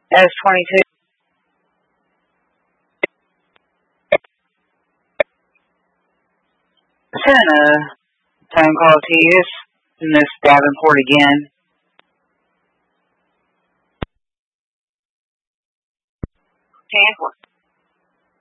S22. Sent a phone call to you. This is Miss Davenport again. Tampa.